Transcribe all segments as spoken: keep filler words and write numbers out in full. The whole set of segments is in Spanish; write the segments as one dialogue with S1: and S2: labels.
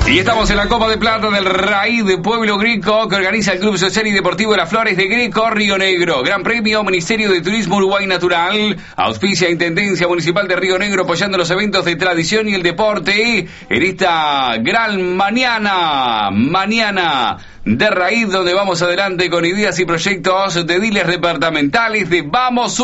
S1: Y estamos en la Copa de Plata del Raíz de Pueblo Greco, que organiza el Club Social y Deportivo de las Flores de Greco, Río Negro. Gran Premio, Ministerio de Turismo Uruguay Natural, auspicia Intendencia Municipal de Río Negro, apoyando los eventos de tradición y el deporte en esta gran mañana, mañana de Raíz, donde vamos adelante con ideas y proyectos de diles departamentales de Vamos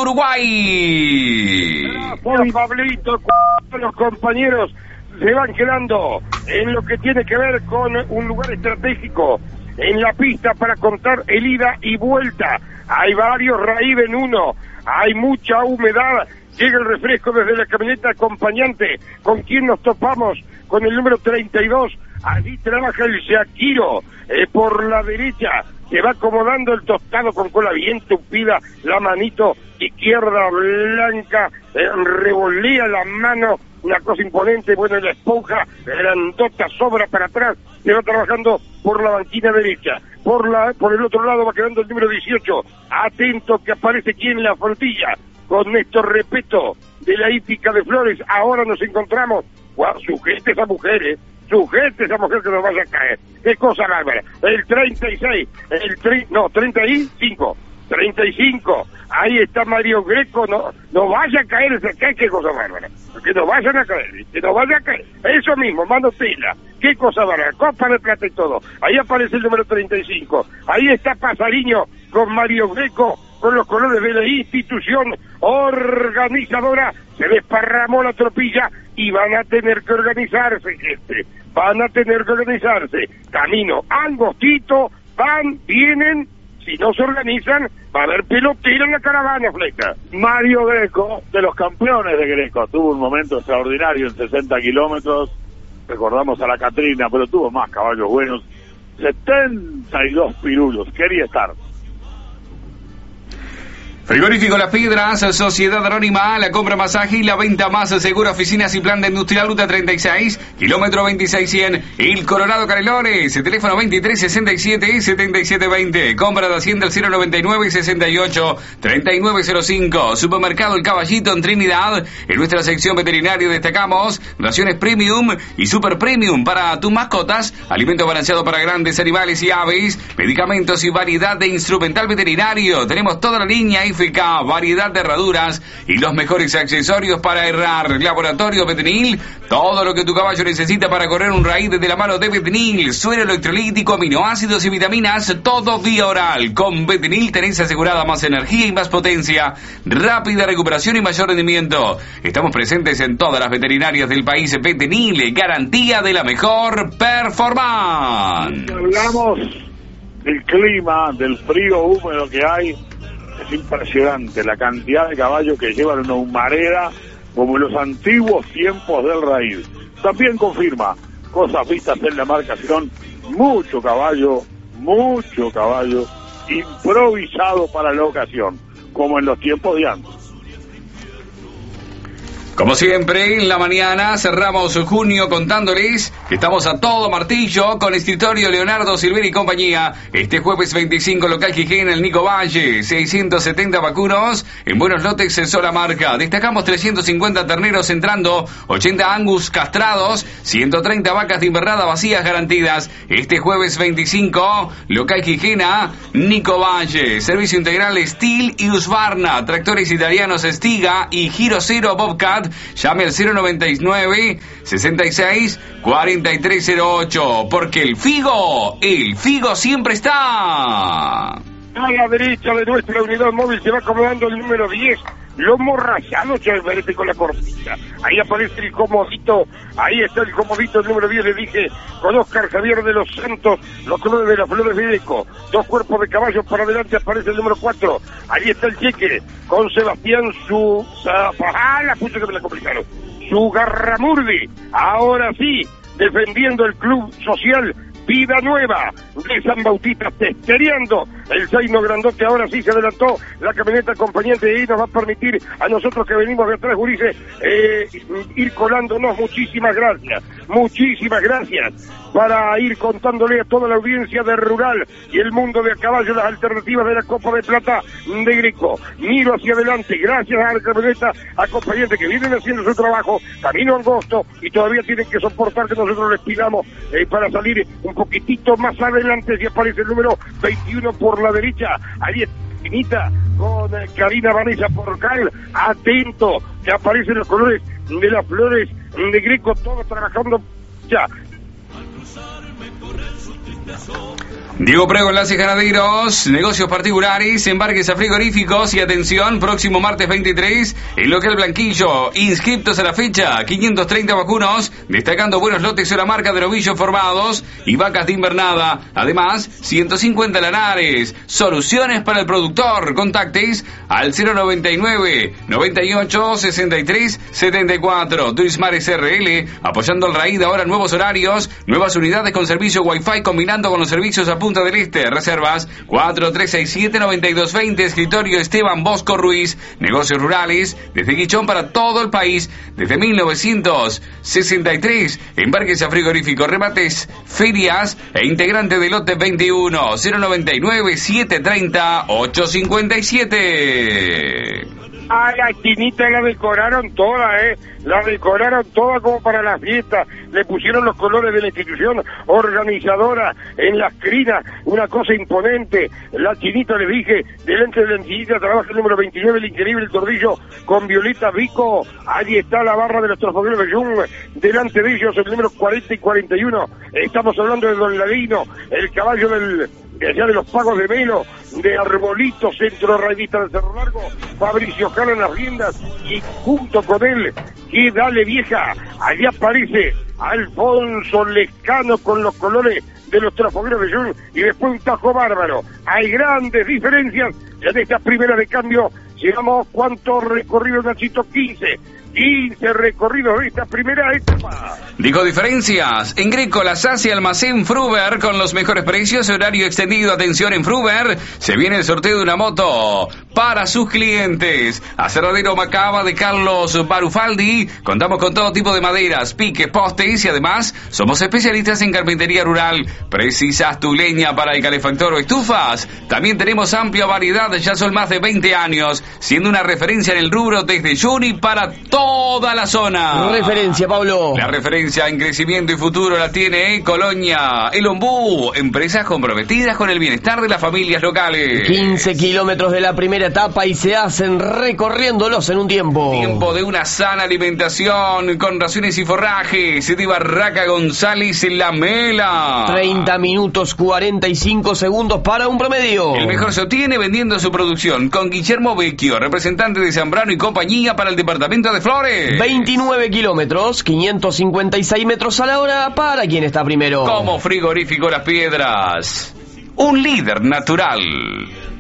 S1: Uruguay.
S2: Por Pablito, los compañeros se van quedando en lo que tiene que ver con un lugar estratégico en la pista para contar el ida y vuelta. Hay varios Raíz en uno, hay mucha humedad, llega el refresco desde la camioneta acompañante. ¿Con quién nos topamos? Con el número treinta y dos, allí trabaja el Shakiro, eh, por la derecha, se va acomodando el tostado con cola bien tupida, la manito izquierda blanca, eh, revolea la mano, una cosa imponente, bueno, la esponja grandota sobra para atrás, se va trabajando por la banquina derecha, por la por el otro lado va quedando el número dieciocho, atento que aparece aquí en la frontilla, con Néstor Repeto, de la hípica de Flores. Ahora nos encontramos, wow, sujete esa mujer, eh, sujete esa mujer que nos vaya a caer, qué cosa bárbara, el treinta y seis, el tri, no, treinta y cinco, treinta y cinco, ahí está Mario Greco, no, no vaya a caer ese cae, qué cosa bárbara, que no vayan a caer, que no vaya a caer, eso mismo, mano tela, qué cosa bárbara, copa de plata y todo, ahí aparece el número treinta y cinco, ahí está Pasariño con Mario Greco, con los colores de la institución organizadora, se desparramó la tropilla y van a tener que organizarse, gente, van a tener que organizarse, camino angostito, van, vienen. Si no se organizan, va a haber pelotera en la caravana, Fleca.
S3: Mario Greco, de los campeones de Greco, tuvo un momento extraordinario en sesenta kilómetros, recordamos a la Catrina, pero tuvo más caballos buenos, setenta y dos pirulos, quería estar.
S1: Frigorífico Las Piedras, Sociedad Anónima, la compra más ágil, la venta más segura, oficinas y plan de industrial, ruta treinta y seis, kilómetro veintiséis cien, El Coronado Canelones, teléfono veintitrés sesenta y siete setenta y siete veinte, compra de Hacienda el cero noventa y nueve sesenta y ocho treinta y nueve cero cinco, Supermercado El Caballito en Trinidad. En nuestra sección veterinaria destacamos raciones premium y super premium para tus mascotas, alimento balanceado para grandes animales y aves, medicamentos y variedad de instrumental veterinario. Tenemos toda la línea y variedad de herraduras y los mejores accesorios para errar. Laboratorio Betenil, todo lo que tu caballo necesita para correr un raíz de la mano de Betenil. Suero electrolítico, aminoácidos y vitaminas, todo vía oral. Con Betenil tenés asegurada más energía y más potencia, rápida recuperación y mayor rendimiento. Estamos presentes en todas las veterinarias del país. Betenil, garantía de la mejor performance.
S3: Hablamos del clima, del frío húmedo que hay. Es impresionante la cantidad de caballos que llevan una humareda como en los antiguos tiempos del Raíz. También confirma cosas vistas en la marcación, mucho caballo, mucho caballo improvisado para la ocasión, como en los tiempos de antes.
S1: Como siempre, en la mañana cerramos junio contándoles que estamos a todo martillo con Escritorio Leonardo Silveri y compañía. Este jueves veinticinco, local Gijena, el Nico Valle, seiscientos setenta vacunos en buenos lotes en sola marca. Destacamos trescientos cincuenta terneros entrando, ochenta angus castrados, ciento treinta vacas de invernada vacías garantidas. Este jueves veinticinco, local Gijena, Nico Valle, servicio integral Steel y Husqvarna, tractores italianos Stiga y Giro Cero Bobcat. Llame al cero noventa y nueve sesenta y seis cuarenta y tres cero ocho, porque el Figo, el Figo siempre está.
S2: A la derecha de nuestra unidad móvil se va acomodando el número diez, lomo rayado, Chalverete con la cortita. Ahí aparece el comodito, ahí está el comodito, el número diez, le dije, con Oscar Javier de los Santos, los colores de las Flores de Greco, dos cuerpos de caballos para adelante, aparece el número cuatro, ahí está el cheque, con Sebastián su... ¡Ah, la pucha que me la complicaron! Su Garramurdi, ahora sí, defendiendo el club social Vida Nueva de San Bautista, testereando el Zaino grandote ahora sí se adelantó la camioneta acompañante y nos va a permitir a nosotros que venimos de atrás, gurises, eh, ir colándonos. Muchísimas gracias, muchísimas gracias, para ir contándole a toda la audiencia de Rural y el mundo de a caballo las alternativas de la Copa de Plata de Greco. Miro hacia adelante, gracias a la camioneta acompañante que vienen haciendo su trabajo, camino angosto, y todavía tienen que soportar que nosotros les pidamos eh, para salir un poquitito más adelante. Si aparece el número veintiuno por la derecha, ahí está Finita con eh, Karina Vanessa Porcal, atento, que aparecen los colores de las flores de Greco, todos trabajando ya.
S1: Diego Prego, enlaces ganaderos, negocios particulares, embarques a frigoríficos y atención, próximo martes veintitrés, el local Blanquillo, inscriptos a la fecha, quinientos treinta vacunos, destacando buenos lotes de la marca de novillos formados y vacas de invernada, además, ciento cincuenta lanares, soluciones para el productor, contactes al cero noventa y nueve, noventa y ocho, sesenta y tres, setenta y cuatro, Turismares R L, apoyando al Raíd, ahora nuevos horarios, nuevas unidades con servicio Wi-Fi combinando con los servicios a Punta del Este. Reservas cuatro tres seis siete, nueve dos dos cero. Escritorio Esteban Bosco Ruiz. Negocios rurales desde Quichón para todo el país desde mil novecientos sesenta y tres. Embarques a frigorífico, remates, ferias e integrante del lote veintiuno. cero noventa y nueve, siete treinta, ocho cincuenta y siete.
S2: A la chinita la decoraron toda, eh, la decoraron toda como para la fiesta, le pusieron los colores de la institución organizadora en las crinas, una cosa imponente. La chinita, les dije, delante de la chinita trabaja el número veintinueve, el increíble Tordillo, con Violeta Vico, allí está la barra de los Trofogueros de Jung, delante de ellos el número cuarenta y cuarenta y uno, estamos hablando de Don Ladino, el caballo del... de allá de los Pagos de Melo, de Arbolito, centro raidista de Cerro Largo, Fabricio Jara en las riendas, y junto con él, que dale vieja, allí aparece Alfonso Lescano con los colores de los Trafogueros de Jun, y después un tajo bárbaro. Hay grandes diferencias en esta primera de cambio. Llegamos, ¿cuánto recorrido, Nachito? quince. quince recorridos de esta primera etapa.
S1: Digo diferencias. En Greco, la Sacia Almacén Fruber con los mejores precios, horario extendido. Atención, en Fruber se viene el sorteo de una moto para sus clientes. Aserradero Macaba de Carlos Barufaldi. Contamos con todo tipo de maderas, piques, postes y además somos especialistas en carpintería rural. ¿Precisas tu leña para el calefactor o estufas? También tenemos amplia variedad, ya son más de veinte años, siendo una referencia en el rubro desde Juni para toda la zona.
S4: Referencia, Pablo.
S1: La referencia en crecimiento y futuro la tiene Colonia, El Ombú, empresas comprometidas con el bienestar de las familias locales.
S4: quince kilómetros de la primera etapa y se hacen recorriéndolos en un tiempo.
S1: Tiempo de una sana alimentación con raciones y forrajes de Barraca González en La Mela.
S4: treinta minutos cuarenta y cinco segundos para un promedio.
S1: El mejor se obtiene vendiendo su producción con Guillermo Vecchio, representante de Zambrano y compañía para el departamento de Flores.
S4: veintinueve kilómetros, quinientos cincuenta y seis metros a la hora para quien está primero.
S1: Como Frigorífico Las Piedras, un líder natural.